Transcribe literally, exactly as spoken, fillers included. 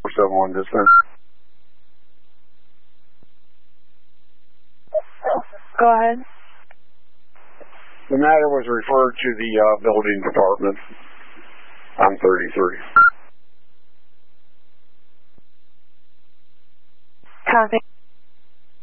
seven one discount. Go ahead. The matter was referred to the uh, building department on thirty-three. Copy.